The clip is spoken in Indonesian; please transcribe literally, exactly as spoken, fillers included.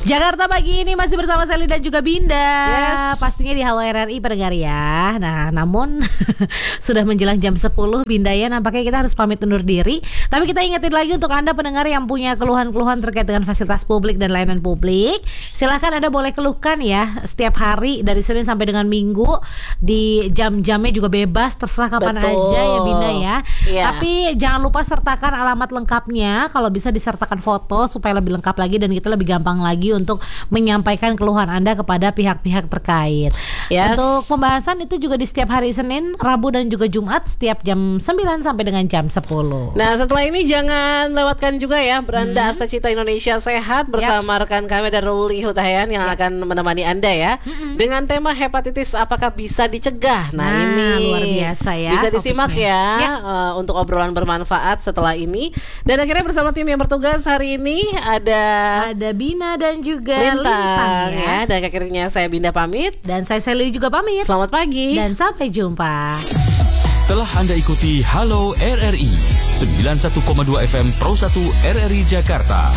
Jakarta pagi ini masih bersama Sally dan juga Binda. Yes. Pastinya di Halo R R I pendengar ya. Nah namun sudah menjelang jam sepuluh Binda ya, nampaknya kita harus pamit undur diri. Tapi kita ingetin lagi untuk Anda pendengar yang punya keluhan-keluhan terkait dengan fasilitas publik dan layanan publik, silahkan Anda boleh keluhkan ya setiap hari dari Senin sampai dengan Minggu. Di jam-jamnya juga bebas, terserah kapan Betul. aja ya Binda ya. Iya. Tapi jangan lupa sertakan alamat lengkapnya. Kalau bisa disertakan foto supaya lebih lengkap lagi dan kita lebih gampang lagi untuk menyampaikan keluhan Anda kepada pihak-pihak terkait. Yes. Untuk pembahasan itu juga di setiap hari Senin, Rabu dan juga Jumat setiap jam sembilan sampai dengan jam sepuluh. Nah setelah ini jangan lewatkan juga ya Beranda Hmm. Asta Cita Indonesia Sehat bersama rekan kami dan Ruli Hutayan yang Yap. akan menemani Anda ya dengan tema hepatitis apakah bisa dicegah. Nah, Nah, ini luar biasa ya bisa disimak topiknya. ya, Ya. uh, untuk obrolan bermanfaat setelah ini. Dan akhirnya bersama tim yang bertugas hari ini ada Ada Bina dan juga Lintang, Lintang ya. ya. Dan akhirnya saya Binda pamit. Dan saya Sally juga pamit. Selamat pagi. Dan sampai jumpa. Telah Anda ikuti Halo R R I sembilan puluh satu koma dua F M Pro satu R R I Jakarta.